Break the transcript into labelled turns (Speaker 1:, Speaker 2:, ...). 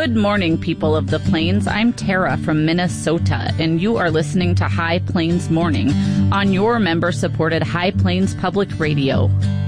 Speaker 1: Good morning, people of the Plains. I'm Tara from Minnesota, and you are listening to High Plains Morning on your member-supported High Plains Public Radio.